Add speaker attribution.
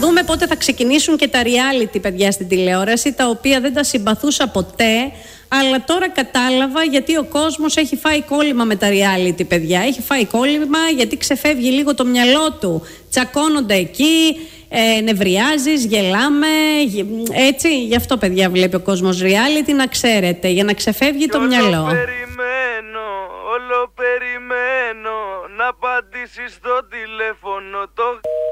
Speaker 1: δούμε πότε θα ξεκινήσουν και τα reality, παιδιά, στην τηλεόραση, τα οποία δεν τα συμπαθούσα ποτέ. Αλλά τώρα κατάλαβα γιατί ο κόσμος έχει φάει κόλλημα με τα reality, παιδιά. Έχει φάει κόλλημα γιατί ξεφεύγει λίγο το μυαλό του. Τσακώνονται εκεί, νευριάζεις, γελάμε. Έτσι, γι' αυτό, παιδιά, βλέπει ο κόσμος reality, να ξέρετε, για να ξεφεύγει το μυαλό.
Speaker 2: Όλο περιμένω να απαντήσεις στο τηλέφωνο το...